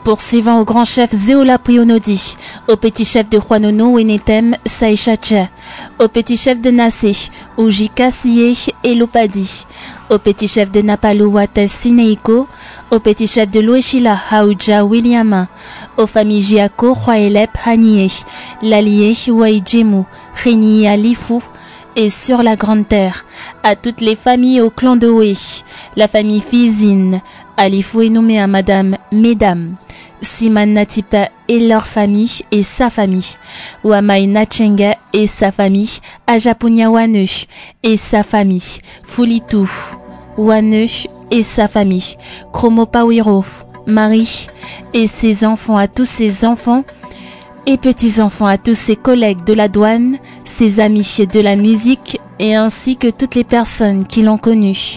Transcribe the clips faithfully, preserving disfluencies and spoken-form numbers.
Poursuivant au grand chef Zeola Prionodi, au petit chef de Juanono Wenetem Saïchache, au petit chef de Nassé, Ujika Siye et Lopadi, au petit chef de Napalo Wates Sineiko, au petit chef de Louechila Haouja Williama, aux familles Jiako, Hwaelep, Hanie, Lalie, Waijemu, Reni Alifu, et sur la grande terre, à toutes les familles au clan de Oé, la famille Fizine, Alifu est nommé à Madame, Mesdames, Siman Natipa et leur famille et sa famille, Wamai Nachenga et sa famille, Ajapunya Wane et sa famille, Fulitu, Wane et sa famille, Kromopawiro, Marie et ses enfants à tous ses enfants, et petits-enfants à tous ses collègues de la douane, ses amis de la musique et ainsi que toutes les personnes qui l'ont connu.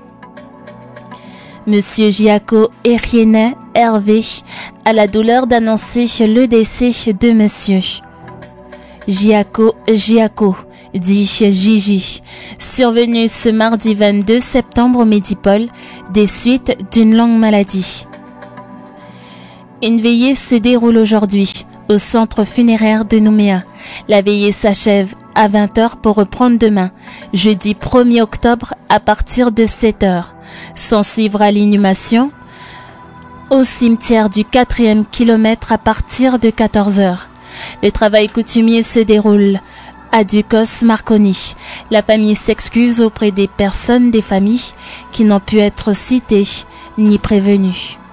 Monsieur Giaco Eriena Hervé a la douleur d'annoncer le décès de Monsieur Giaco Giaco, dit Gigi, survenu ce mardi vingt-deux septembre au Médipôle des suites d'une longue maladie. Une veillée se déroule aujourd'hui au centre funéraire de Nouméa. La veillée s'achève à vingt heures pour reprendre demain, jeudi premier octobre à partir de sept heures. S'en suivra l'inhumation au cimetière du quatrième kilomètre à partir de quatorze heures. Le travail coutumier se déroule à Ducos Marconi. La famille s'excuse auprès des personnes des familles qui n'ont pu être citées ni prévenues.